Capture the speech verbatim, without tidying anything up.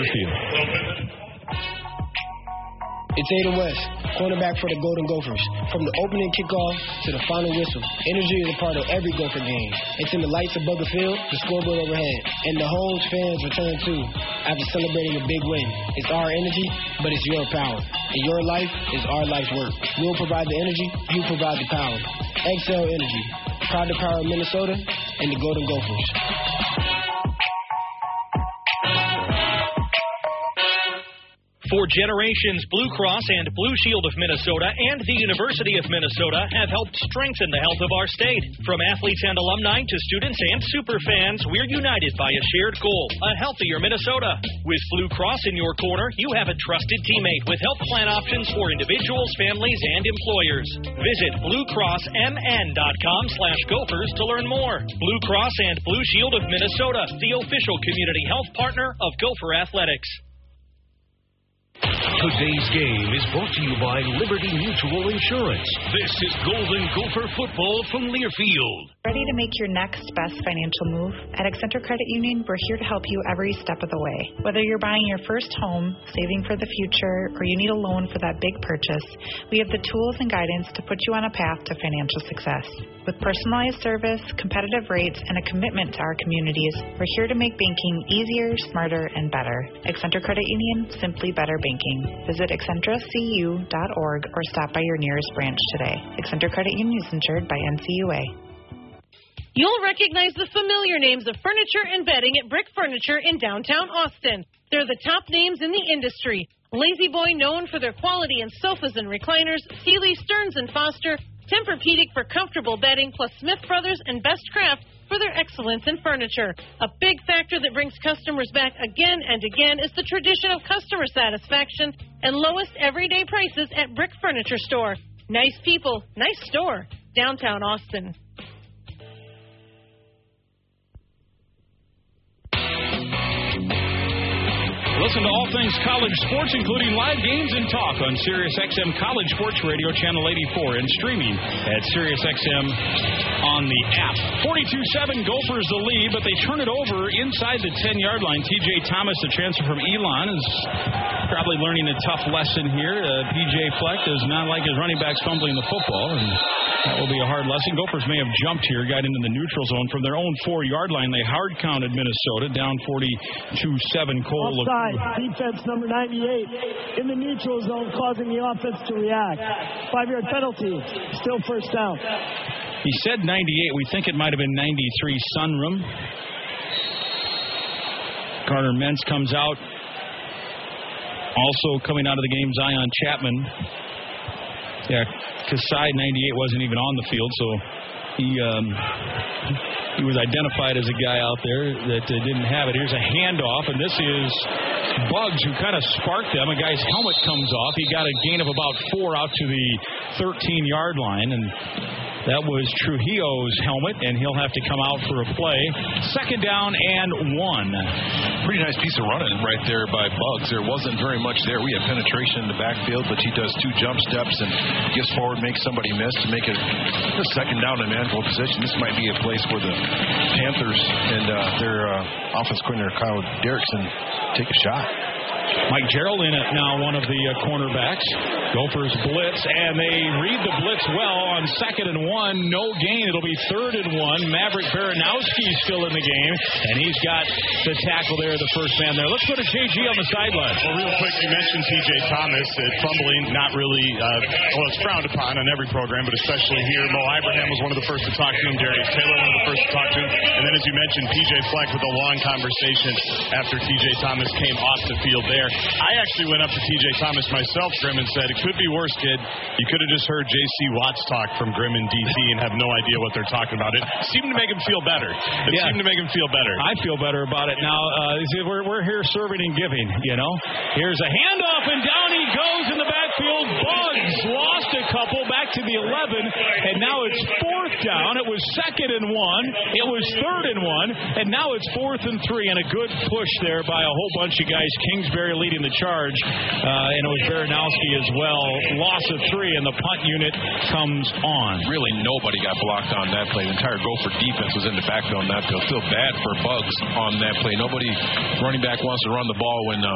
Learfield. It's Aiden West, cornerback for the Golden Gophers. From the opening kickoff to the final whistle, energy is a part of every Gopher game. It's in the lights above the field, the scoreboard overhead, and the home fans return too after celebrating a big win. It's our energy, but it's your power. And your life is our life's work. We'll provide the energy, you provide the power. Excel Energy, proud to power Minnesota and the Golden Gophers. For generations, Blue Cross and Blue Shield of Minnesota and the University of Minnesota have helped strengthen the health of our state. From athletes and alumni to students and superfans, we're united by a shared goal, a healthier Minnesota. With Blue Cross in your corner, you have a trusted teammate with health plan options for individuals, families, and employers. Visit bluecrossmn.com slash Gophers to learn more. Blue Cross and Blue Shield of Minnesota, the official community health partner of Gopher Athletics. Today's game is brought to you by Liberty Mutual Insurance. This is Golden Gopher football from Learfield. Ready to make your next best financial move? At Accenture Credit Union, we're here to help you every step of the way. Whether you're buying your first home, saving for the future, or you need a loan for that big purchase, we have the tools and guidance to put you on a path to financial success. With personalized service, competitive rates, and a commitment to our communities, we're here to make banking easier, smarter, and better. Accenture Credit Union, simply better banking. Visit Accenture C U dot org or stop by your nearest branch today. Accenture Credit Union is insured by N C U A. You'll recognize the familiar names of furniture and bedding at Brick Furniture in downtown Austin. They're the top names in the industry. Lazy Boy, known for their quality in sofas and recliners, Sealy, Stearns and Foster, Tempur-Pedic for comfortable bedding, plus Smith Brothers and Best Craft for their excellence in furniture. A big factor that brings customers back again and again is the tradition of customer satisfaction and lowest everyday prices at Brick Furniture Store. Nice people, nice store, downtown Austin. Listen to all things college sports, including live games and talk on SiriusXM College Sports Radio, Channel eighty-four, and streaming at SiriusXM on the app. forty-two seven Gophers the lead, but they turn it over inside the ten-yard line. T J Thomas, the transfer from Elon, is probably learning a tough lesson here. Uh, P J Fleck does not like his running backs fumbling the football, and that will be a hard lesson. Gophers may have jumped here, got into the neutral zone from their own four-yard line. They hard-counted Minnesota, down forty-two seven. Cole Offside, defense number ninety-eight in the neutral zone, causing the offense to react. Five-yard penalty, still first down. He said ninety-eight. We think it might have been ninety-three Sunrum. Carter Mentz comes out. Also coming out of the game, Zion Chapman. Yeah, Kasai ninety-eight wasn't even on the field, so he um, he was identified as a guy out there that uh, didn't have it. Here's a handoff, and this is Buggs, who kind of sparked them. A guy's helmet comes off. He got a gain of about four out to the thirteen-yard line, and that was Trujillo's helmet, and he'll have to come out for a play. Second down and one. Pretty nice piece of running right there by Buggs. There wasn't very much there. We had penetration in the backfield, but he does two jump steps and gets forward, makes somebody miss to make it a second down in manageable position. This might be a place where the Panthers and uh, their uh, offense coordinator, Kyle Derrickson, take a shot. Mike Gerald in it now, one of the uh, cornerbacks. Gophers blitz, and they read the blitz well on second and one. No gain. It'll be third and one. Maverick Baranowski still in the game, and he's got the tackle there, the first man there. Let's go to J G on the sideline. Well, real quick, you mentioned T J Thomas. Uh, fumbling, not really, uh, well, it's frowned upon on every program, but especially here. Mo Ibrahim was one of the first to talk to him. Darius Taylor, one of the first to talk to him. And then, as you mentioned, P J Fleck with a long conversation after T J Thomas came off the field there. I actually went up to T J Thomas myself, Grim, and said, it could be worse, kid. You could have just heard J C Watts talk from Grim in D C and have no idea what they're talking about. It seemed to make him feel better. It yeah. seemed to make him feel better. I feel better about it now. Uh, we're, we're here serving and giving, you know. Here's a handoff, and down he goes in the backfield. Buggs lost a couple back to the eleven, and now it's fourth down. It was second and one. It was third and one, and now it's fourth and three, and a good push there by a whole bunch of guys. Kingsbury leading the charge, uh, and it was Baranowski as well. Loss of three, and the punt unit comes on. Really, nobody got blocked on that play. The entire Gopher defense was in the backfield on that field. Feel bad for Buggs on that play. Nobody running back wants to run the ball when uh,